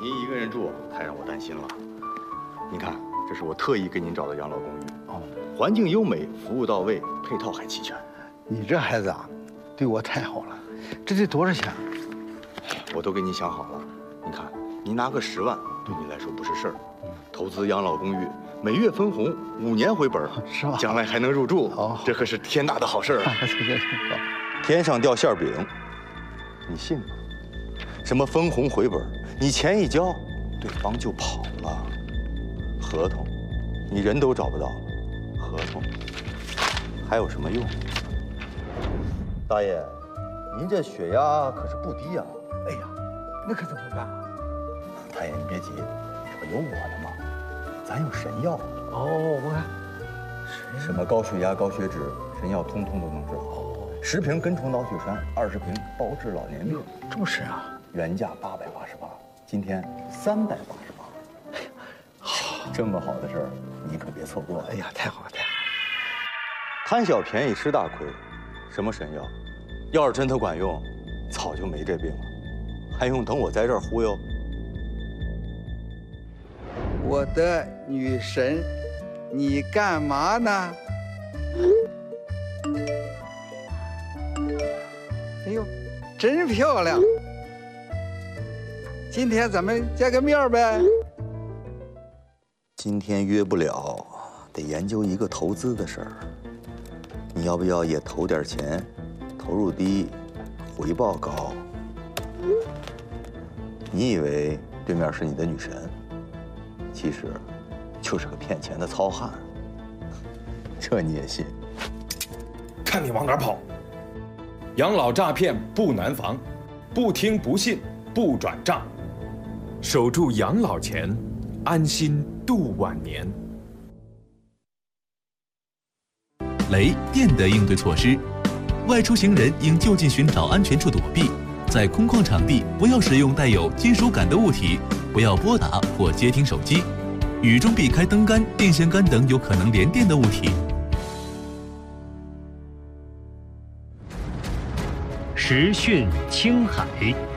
您一个人住，太让我担心了。您看，这是我特意给您找的养老公寓。哦，环境优美，服务到位，配套还齐全。 你这孩子啊，对我太好了。这得多少钱？ 我都给您想好了。您看，您拿个10万，对您来说不是事儿。投资养老公寓，每月分红，5年回本， 是吧？ 将来还能入住。 哦， 这可是天大的好事儿啊！ 行， 天上掉馅饼，你信吗？什么分红回本，你钱一交，对方就跑了。合同，你人都找不到，合同还有什么用？大爷，您这血压可是不低呀！ 哎呀，那可怎么办啊？ 大爷，你别急，这不有我呢吗？咱有神药。 哦，我看什么高血压、高血脂，神药通通都能治。哦，10瓶根虫脑血栓，20瓶包治老年病。 这么神啊！ 原价888，今天388。哎呀，好，这么好的事儿，你可别错过。 哎呀，太好了，太好了！ 贪小便宜吃大亏，什么神药？要是真的管用，早就没这病了，还用等我在这儿忽悠？ 我的女神，你干嘛呢？哎呦，真漂亮！今天咱们见个面呗。 今天约不了，得研究一个投资的事儿。你要不要也投点钱？投入低，回报高。你以为对面是你的女神，其实就是个骗钱的糙汉。这你也信？ 看你往哪儿跑！养老诈骗不难防，不听不信不转账，守住养老钱，安心度晚年。 雷电的应对措施：外出行人应就近寻找安全处躲避，在空旷场地不要使用带有金属感的物体，不要拨打或接听手机，雨中避开灯杆、电线杆等有可能连电的物体。 时讯青海。